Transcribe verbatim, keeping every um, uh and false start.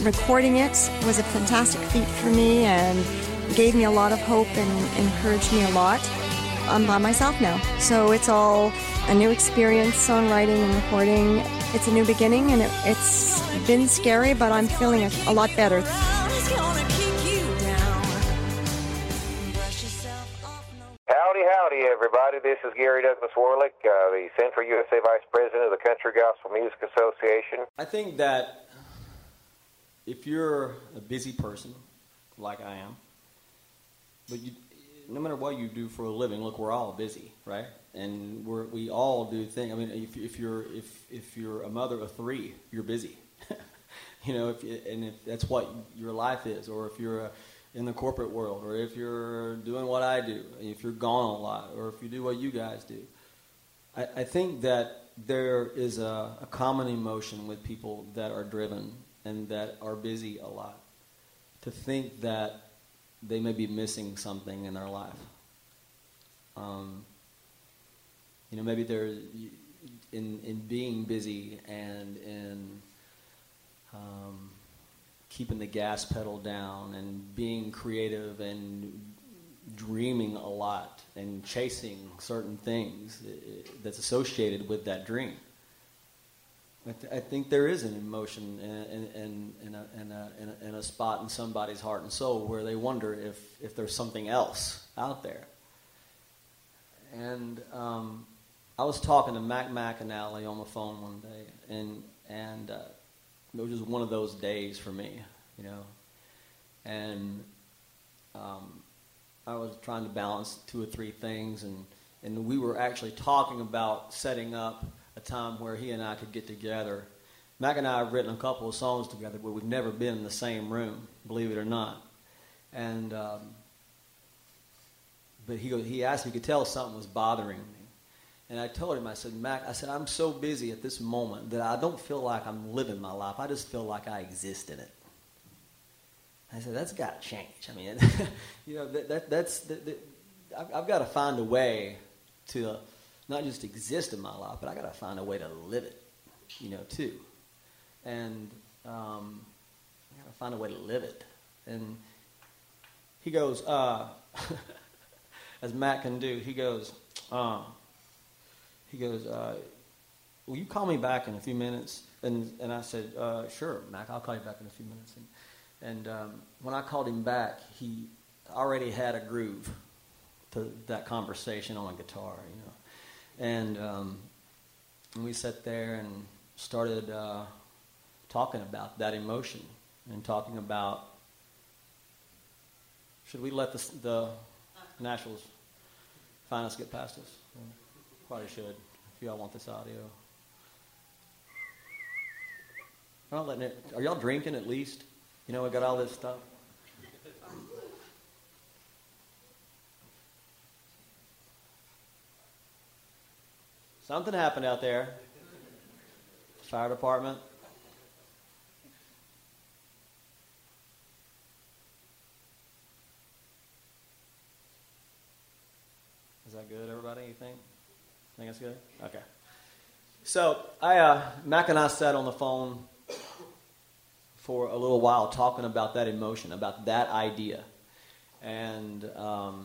recording it was a fantastic feat for me and gave me a lot of hope and encouraged me a lot. I'm by myself now, so it's all a new experience, songwriting and recording. It's a new beginning, and it, it's been scary, but I'm feeling a, a lot better. Howdy, howdy, everybody. This is Gary Douglas Warlick, uh, the Central U S A Vice President of the Country Gospel Music Association. I think that if you're a busy person, like I am, but you, no matter what you do for a living, look, we're all busy, right? And we're, we all do things. I mean, if, if you're if if you're a mother of three, you're busy, you know. If and if that's what your life is, or if you're a, in the corporate world, or if you're doing what I do, if you're gone a lot, or if you do what you guys do, I, I think that there is a, a common emotion with people that are driven and that are busy a lot, to think that they may be missing something in their life. Um, you know, maybe they're in in being busy and in um, keeping the gas pedal down and being creative and dreaming a lot and chasing certain things that's associated with that dream. I, th- I think there is an emotion and, and, and, a, and, a, and, a, and a spot in somebody's heart and soul where they wonder if, if there's something else out there. And um, I was talking to Mac McAnally on the phone one day, and and uh, it was just one of those days for me, you know. And um, I was trying to balance two or three things, and, and we were actually talking about setting up a time where he and I could get together. Mac and I have written a couple of songs together, but we've never been in the same room, believe it or not. And um, but he goes, he asked me, he could tell something was bothering me. And I told him, I said, Mac, I said, I'm so busy at this moment that I don't feel like I'm living my life. I just feel like I exist in it. I said, that's got to change. I mean, you know, that, that that's that, that, I've, I've got to find a way to uh, not just exist in my life, but I got to find a way to live it, you know, too. And um, I got to find a way to live it. And he goes, uh, as Matt can do, he goes, uh, he goes, uh, will you call me back in a few minutes? And and I said, uh, sure, Mac, I'll call you back in a few minutes. And, and um, when I called him back, he already had a groove to that conversation on a guitar, you know. And, um, and we sat there and started uh, talking about that emotion and talking about, should we let the, the Nationals finalists get past us? Well, probably should, if y'all want this audio. I'm not letting it, are y'all drinking at least? You know, we got all this stuff. Something happened out there. Fire department. Is that good, everybody, you think? Think it's good? Okay. So, I, uh, Mac and I sat on the phone for a little while talking about that emotion, about that idea. And, um,